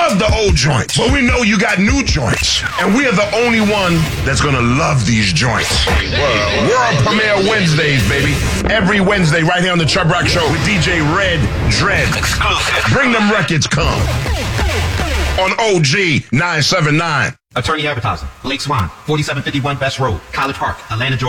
love the old joints, but we know you got new joints. And we are the only one that's gonna love these joints. World Premiere Wednesdays, baby. Every Wednesday right here on the Chubb Rock Show with DJ Red Dread. Exclusive. Bring them records, come. On OG 979. Attorney Advertising. Blake Swan, 4751 Best Road, College Park, Atlanta, Georgia.